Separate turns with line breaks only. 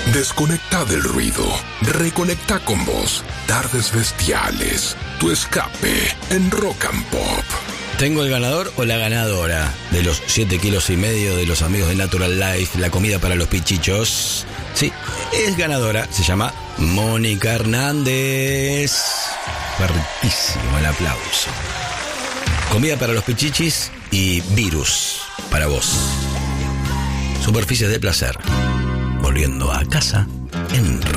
Desconecta del ruido. Reconecta con vos. Tardes bestiales. Tu escape en Rock and Pop.
¿Tengo el ganador o la ganadora de los 7,5 kilos de los amigos de Natural Life, la comida para los pichichos? Sí, es ganadora. Se llama Mónica Hernández. Fuertísimo el aplauso. Comida para los pichichis y virus para vos. Superficies de placer. Volviendo a casa en